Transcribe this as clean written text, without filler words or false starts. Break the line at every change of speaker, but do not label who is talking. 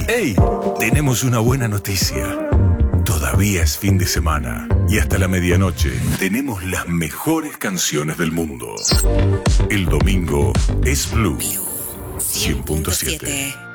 ¡Hey! Tenemos una buena noticia. Todavía es fin de semana y hasta la medianoche tenemos las mejores canciones del mundo. El domingo es Blue 100.7.